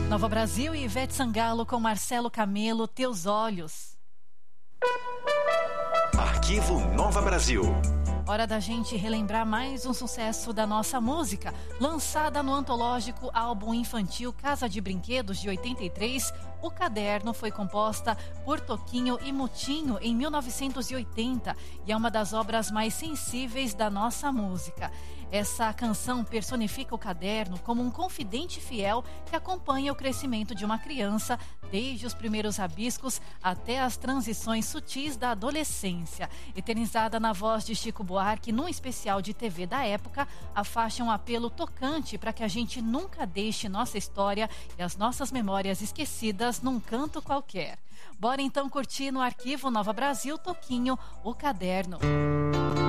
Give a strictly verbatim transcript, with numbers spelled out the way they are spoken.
Nova Brasil e Ivete Sangalo com Marcelo Camelo, Teus Olhos. Arquivo Nova Brasil. Hora da gente relembrar mais um sucesso da nossa música. Lançada no antológico álbum infantil Casa de Brinquedos de oitenta e três, O Caderno foi composta por Toquinho e Mutinho em mil novecentos e oitenta e é uma das obras mais sensíveis da nossa música. Essa canção personifica o caderno como um confidente fiel que acompanha o crescimento de uma criança, desde os primeiros rabiscos até as transições sutis da adolescência. Eternizada na voz de Chico Buarque, num especial de T V da época, a faixa é um apelo tocante para que a gente nunca deixe nossa história e as nossas memórias esquecidas num canto qualquer. Bora então curtir no Arquivo Nova Brasil, Toquinho, O Caderno.